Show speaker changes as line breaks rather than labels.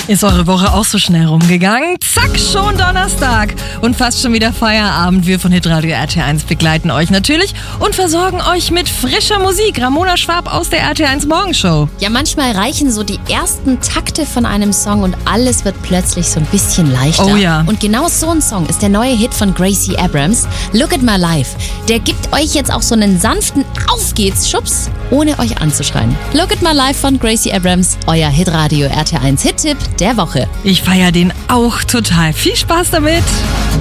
Ist eure Woche auch so schnell rumgegangen? Zack, schon Donnerstag und fast schon wieder Feierabend. Wir von Hitradio RT1 begleiten euch natürlich und versorgen euch mit frischer Musik. Ramona Schwab aus der RT1 Morgenshow.
Ja, manchmal reichen so die ersten Takte von einem Song und alles wird plötzlich so ein bisschen leichter.
Oh ja.
Und genau so ein Song ist der neue Hit von Gracie Abrams, Look at My Life. Der gibt euch jetzt auch so einen sanften Auf geht's Schubs, ohne euch anzuschreien. Look at My Life von Gracie Abrams, euer Hitradio RT1 Hit-Tipp der Woche.
Ich feiere den auch total. Viel Spaß damit.